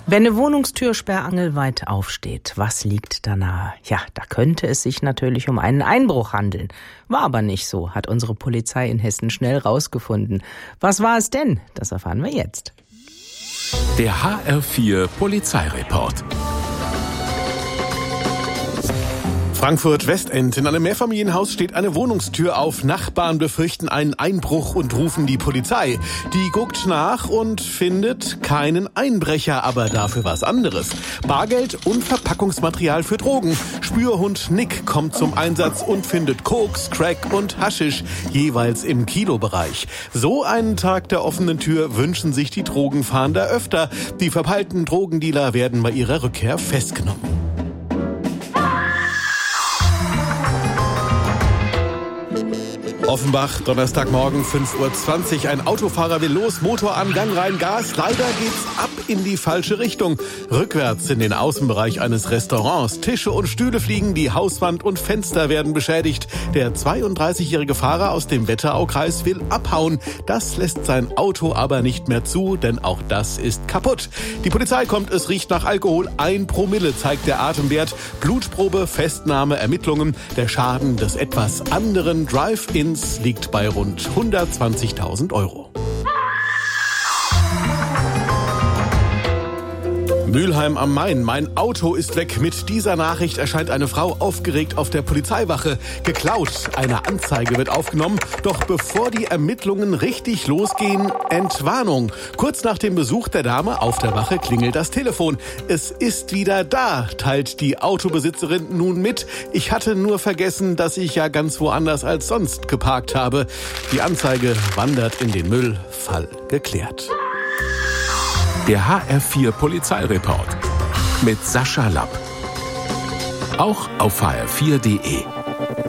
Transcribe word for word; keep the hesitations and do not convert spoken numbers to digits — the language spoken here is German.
Wenn eine Wohnungstür sperrangelweit aufsteht, was liegt da nahe? Ja, da könnte es sich natürlich um einen Einbruch handeln. War aber nicht so, hat unsere Polizei in Hessen schnell rausgefunden. Was war es denn? Das erfahren wir jetzt. Der H R vier Polizeireport. Frankfurt-Westend. In einem Mehrfamilienhaus steht eine Wohnungstür auf. Nachbarn befürchten einen Einbruch und rufen die Polizei. Die guckt nach und findet keinen Einbrecher, aber dafür was anderes. Bargeld und Verpackungsmaterial für Drogen. Spürhund Nick kommt zum Einsatz und findet Koks, Crack und Haschisch, jeweils im Kilobereich. So einen Tag der offenen Tür wünschen sich die Drogenfahnder öfter. Die verpeilten Drogendealer werden bei ihrer Rückkehr festgenommen. Offenbach, Donnerstagmorgen, fünf Uhr zwanzig. Ein Autofahrer will los, Motor an, Gang rein, Gas. Leider geht's ab in die falsche Richtung. Rückwärts in den Außenbereich eines Restaurants. Tische und Stühle fliegen, die Hauswand und Fenster werden beschädigt. Der zweiunddreißigjährige Fahrer aus dem Wetteraukreis will abhauen. Das lässt sein Auto aber nicht mehr zu, denn auch das ist kaputt. Die Polizei kommt, es riecht nach Alkohol. Ein Promille zeigt der Atemwert. Blutprobe, Festnahme, Ermittlungen. Der Schaden des etwas anderen Drive-Ins liegt bei rund hundertzwanzigtausend Euro. Mülheim am Main. Mein Auto ist weg. Mit dieser Nachricht erscheint eine Frau aufgeregt auf der Polizeiwache. Geklaut. Eine Anzeige wird aufgenommen. Doch bevor die Ermittlungen richtig losgehen, Entwarnung. Kurz nach dem Besuch der Dame auf der Wache klingelt das Telefon. Es ist wieder da, teilt die Autobesitzerin nun mit. Ich hatte nur vergessen, dass ich ja ganz woanders als sonst geparkt habe. Die Anzeige wandert in den Müll. Fall geklärt. Der H R vier Polizeireport mit Sascha Lapp. Auch auf h r vier punkt d e.